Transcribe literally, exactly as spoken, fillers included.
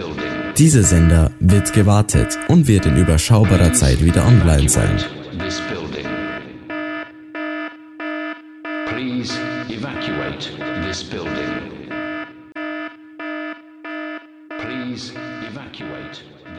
Dieser Sender wird gewartet und wird in überschaubarer Zeit wieder online sein. Please evacuate this building. Please evacuate this building.